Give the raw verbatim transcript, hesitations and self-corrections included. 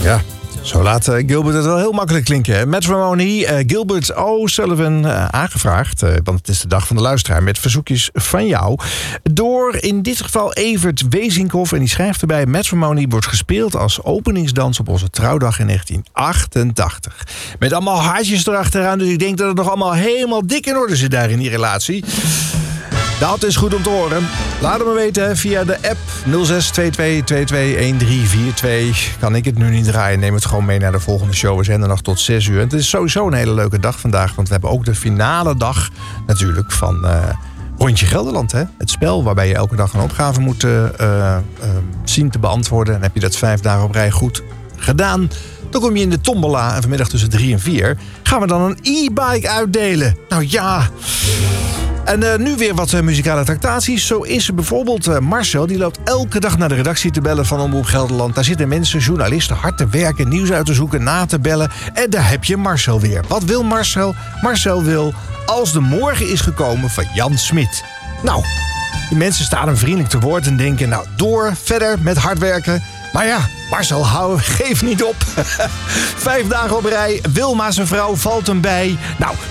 Ja, zo laat uh, Gilbert het wel heel makkelijk klinken. Matrimony, uh, Gilbert O'Sullivan uh, aangevraagd. Uh, want het is de dag van de luisteraar met verzoekjes van jou. Door in dit geval Evert Wezinkhoff. En die schrijft erbij: Matrimony wordt gespeeld als openingsdans op onze trouwdag in negentien achtentachtig. Met allemaal haartjes erachteraan. Dus ik denk dat het nog allemaal helemaal dik in orde zit daar in die relatie. Dat is goed om te horen. Laat het me weten via de app nul zes twee twee twee twee een drie vier twee. Kan ik het nu niet draaien, neem het gewoon mee naar de volgende show. We zijn er nog tot zes uur. En het is sowieso een hele leuke dag vandaag. Want we hebben ook de finale dag natuurlijk van uh, Rondje Gelderland. Hè? Het spel waarbij je elke dag een opgave moet uh, uh, zien te beantwoorden. En heb je dat vijf dagen op rij goed gedaan, dan kom je in de tombola. En vanmiddag tussen drie en vier gaan we dan een e-bike uitdelen. Nou ja... En uh, nu weer wat uh, muzikale tractaties. Zo is er bijvoorbeeld uh, Marcel. Die loopt elke dag naar de redactie te bellen van Omroep Gelderland. Daar zitten mensen, journalisten, hard te werken, nieuws uit te zoeken, na te bellen. En daar heb je Marcel weer. Wat wil Marcel? Marcel wil Als de morgen is gekomen van Jan Smit. Nou, die mensen staan hem vriendelijk te woord en denken... nou, door, verder met hard werken. Maar ja, Marcel, hou, geef niet op. Vijf dagen op rij, Wilma zijn vrouw valt hem bij. Nou,